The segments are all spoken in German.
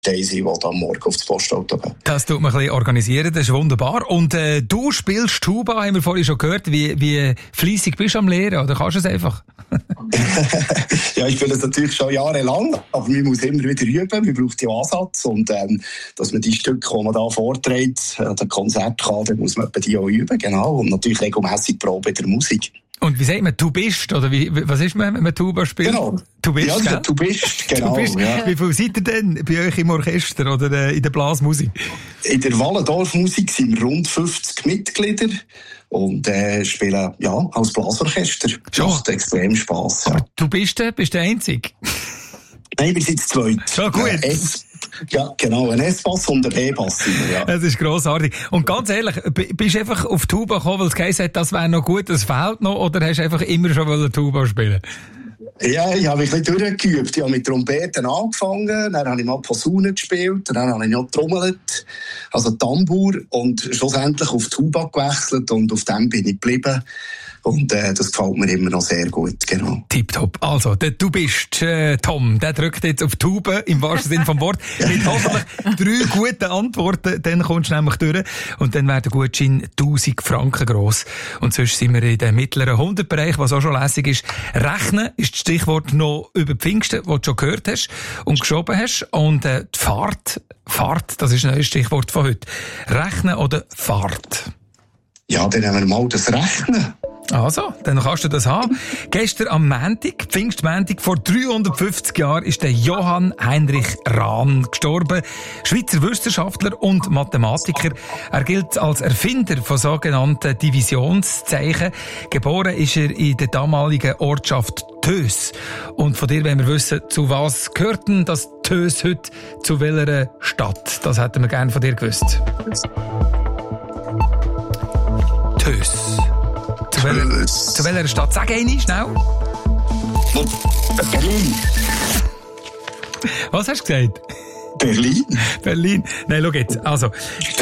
Daisy, die dann morgen auf das Postauto geht. Das tut man ein bisschen organisieren, das ist wunderbar. Und du spielst Tuba, haben wir vorhin schon gehört. Wie fleissig bist du am Lehren, oder kannst du es einfach? Ja, ich spiele das natürlich schon jahrelang, aber man muss immer wieder üben, man braucht den Ansatz und dass man die Stücke, die man da vorträgt, an den Konzert kann, dann muss man die auch üben, genau, und natürlich regelmässig Probe der Musik. Und wie sagt man, du bist, oder was ist man, wenn man Tuba spielt? Genau. Du bist, ja, du bist, genau. Du bist, ja. Wie viel seid ihr denn bei euch im Orchester oder in der Blasmusik? In der Wallendorf-Musik sind wir rund 50 Mitglieder und spielen ja als Blasorchester. Macht extrem Spass. Ja. Aber du bist der Einzige? Nein, wir sind zu zweit. Schon gut. Ja, genau, ein S-Bass und ein B-Bass. Ja. Das ist grossartig. Und ganz ehrlich, bist du einfach auf Tuba gekommen, weil es geheißen hat, das wäre noch gut, das fehlt noch, oder hast du einfach immer schon Tuba spielen? Ja, ich habe ein bisschen durchgeübt. Ich habe mit Trompeten angefangen, dann habe ich mal Posaune gespielt, dann habe ich noch trommelt, also Tambour, und schlussendlich auf Tuba gewechselt und auf dem bin ich geblieben. Und das gefällt mir immer noch sehr gut, genau. Tipptopp. Also, du bist Tom, der drückt jetzt auf Tube, im wahrsten Sinne vom Wort, mit hoffentlich 3 guten Antworten, dann kommst du nämlich durch und dann wäre der Gutschein 1000 Franken gross. Und sonst sind wir in dem mittleren 100-Bereich, was auch schon lässig ist. Rechnen ist das Stichwort noch über Pfingsten, das du schon gehört hast und geschoben hast. Und die Fahrt, das ist ein neues Stichwort von heute. Rechnen oder Fahrt? Ja, dann nehmen wir mal das Rechnen. Also, dann kannst du das haben. Gestern am Montag, Pfingstmontag, vor 350 Jahren, ist der Johann Heinrich Rahn gestorben. Schweizer Wissenschaftler und Mathematiker. Er gilt als Erfinder von sogenannten Divisionszeichen. Geboren ist er in der damaligen Ortschaft Tös. Und von dir wollen wir wissen, zu was gehört denn das Tös heute? Zu welcher Stadt? Das hätten wir gerne von dir gewusst. Tös. Zu welcher Stadt? Sag eine, schnell. Berlin. Was hast du gesagt? Berlin. Nein, schau jetzt. Also,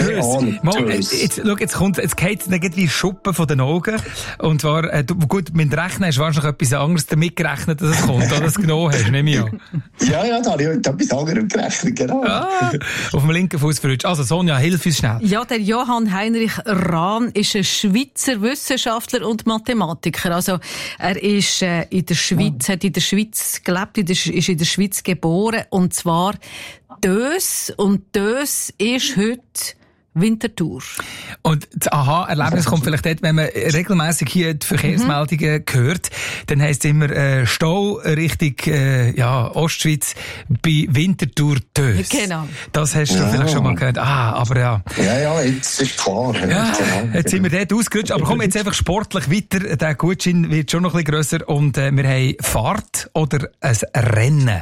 jetzt geht es wie Schuppen von den Augen. Und zwar, gut, mit Rechnen hast du wahrscheinlich etwas anderes damit gerechnet, dass es kommt, oder das genommen hast, nehme ich an. Ja, da habe ich heute etwas anderes gerechnet, genau. Ah, auf dem linken Fuß verrutscht. Also, Sonja, hilf uns schnell. Ja, der Johann Heinrich Rahn ist ein Schweizer Wissenschaftler und Mathematiker. Also, er ist in der Schweiz, hat in der Schweiz gelebt, ist in der Schweiz geboren, und zwar Tös, und Tös ist heute Winterthur. Und das Aha-Erlebnis kommt vielleicht dort, wenn man regelmässig hier die Verkehrsmeldungen hört, dann heisst es immer Stau Richtung Ostschweiz bei Winterthur Tös. Genau. Das hast du vielleicht schon mal gehört. Aber ja. Ja, jetzt ist klar. Ja, jetzt sind wir dort ausgerutscht. Aber komm jetzt einfach sportlich weiter. Der Gutschein wird schon noch ein bisschen grösser. Und wir haben Fahrt oder ein Rennen.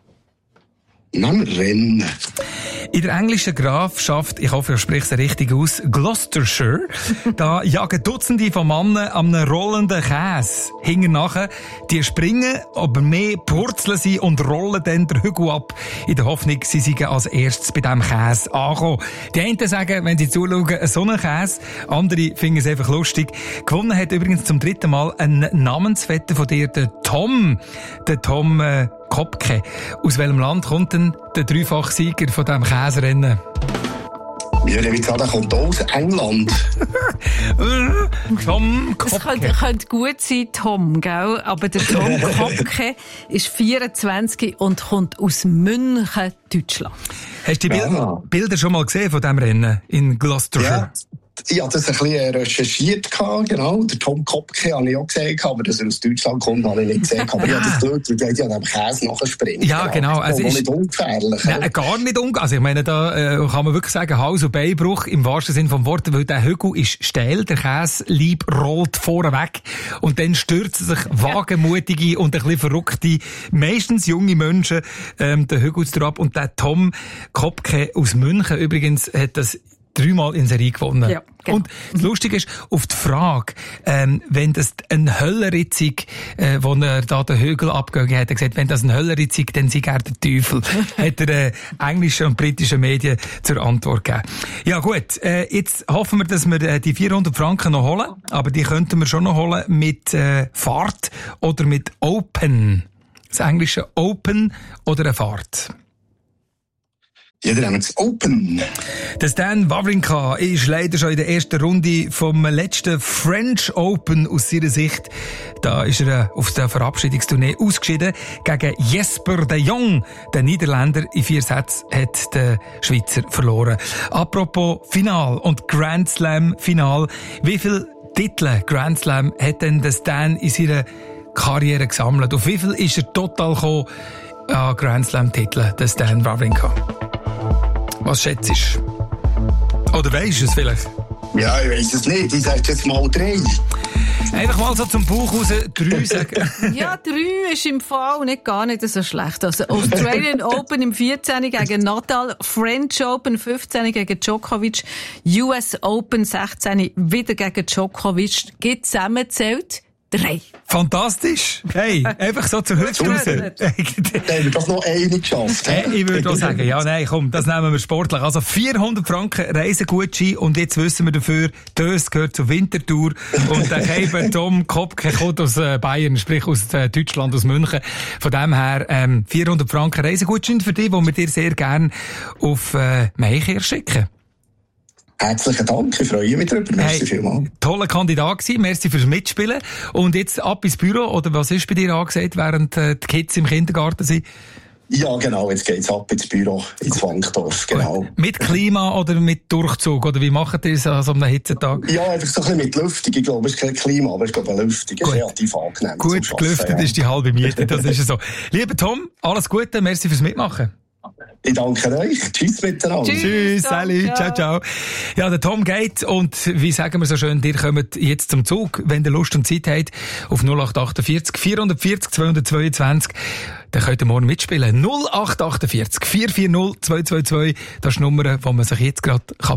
Rennen. In der englischen Grafschaft, ich hoffe, ich spreche es richtig aus, Gloucestershire, da jagen Dutzende von Männern an einem rollenden Käse hinten nachher. Die springen, aber mehr purzeln sie und rollen dann den Hügel ab, in der Hoffnung, sie seien als erstes bei diesem Käse angekommen. Die einen sagen, wenn sie zuschauen, so einen Käse, andere finden es einfach lustig. Gewonnen hat übrigens zum 3. Mal ein Namensvetter von dir, der Tom. Der Tom Kopke. Aus welchem Land kommt denn der Dreifachsieger von diesem Käserennen? Ja, der kommt aus England. Tom Kopke. Das könnte gut sein, Tom, gell? Aber der Tom Kopke ist 24 und kommt aus München, Deutschland. Hast du die Bilder schon mal gesehen von diesem Rennen in Gloucestershire? Ja. Ich habe das ein bisschen recherchiert, genau. Der Tom Kopke habe ich auch gesehen, aber dass er aus Deutschland kommt, habe ich nicht gesehen. Aber ich habe das geschaut, weil die an dem Käse nachspringen. Ja, genau. Das ist nicht ungefährlich. Nein, gar nicht ungefährlich. Also ich meine, da kann man wirklich sagen, Hals- und Beinbruch im wahrsten Sinne vom Wort, weil der Hügel ist steil, der Käselieb rollt vorweg und dann stürzen sich wagemutige und ein bisschen verrückte, meistens junge Menschen den Hügel drauf. Und der Tom Kopke aus München übrigens hat das 3-mal in Serie gewonnen. Ja, genau. Und das Lustige ist, auf die Frage, wenn das ein Höllenritzung, wo er da den Hügel abgegangen hat, er gesagt, wenn das ein Höllenritzung, dann sei er der Teufel. Hat er englischen und britischen Medien zur Antwort gegeben. Ja gut, jetzt hoffen wir, dass wir die 400 Franken noch holen, aber die könnten wir schon noch holen mit Fahrt oder mit Open. Das englische Open oder eine Fahrt. Ja, dann haben wir das Open. Der Stan Wawrinka ist leider schon in der ersten Runde vom letzten French Open aus seiner Sicht. Da ist er auf der Verabschiedungstournee ausgeschieden. Gegen Jesper de Jong, der Niederländer, in 4 Sätzen hat der Schweizer verloren. Apropos Final und Grand Slam Final. Wie viele Titel Grand Slam hat denn der Stan in seiner Karriere gesammelt? Auf wie viel ist er total gekommen an Grand Slam Titeln, der Stan Wawrinka? Was schätzt du? Oder weisst du es vielleicht? Ja, ich weiss es nicht. Ich sage jetzt mal 3. Einfach mal so zum Bauch raus 3 sagen. Ja, 3 ist im Fall gar nicht so schlecht. Also Australian Open im 14. gegen Nadal, French Open 15. gegen Djokovic, US Open 16. wieder gegen Djokovic. Gibt zusammengezählt 3. Fantastisch. Hey, einfach so zur Hüfte raus. Dann haben wir doch noch eine geschafft. Ich würde auch sagen, ja, nein, komm, das nehmen wir sportlich. Also 400 Franken Reisegutschein und jetzt wissen wir dafür, das gehört zur Wintertour und der Keiber Tom Kopke kommt aus Bayern, sprich aus Deutschland, aus München. Von dem her 400 Franken Reisegutschein für dich, die wir dir sehr gerne auf Meicher schicken. Herzlichen Dank, ich freue mich darüber. Merci vielmals. Toller Kandidat gewesen, merci fürs Mitspielen. Und jetzt ab ins Büro, oder was ist bei dir angesagt, während die Kids im Kindergarten sind? Ja, genau, jetzt geht's ab ins Büro, ins Wankdorf, genau. Mit Klima oder mit Durchzug, oder wie macht ihr es an so einem Hitzetag? Ja, einfach so ein bisschen mit Lüftung. Ich glaube, es ist kein Klima, aber ich glaube, eine Lüftung ist relativ angenehm. Gut, gelüftet ist die halbe Miete, das ist so. Lieber Tom, alles Gute, merci fürs Mitmachen. Ich danke euch. Tschüss miteinander. Tschüss, salut, ciao, ciao. Ja, der Tom geht und wie sagen wir so schön, ihr kommt jetzt zum Zug, wenn ihr Lust und Zeit habt, auf 0848 440 222. Dann könnt ihr morgen mitspielen. 0848 440 222. Das ist die Nummer, die man sich jetzt gerade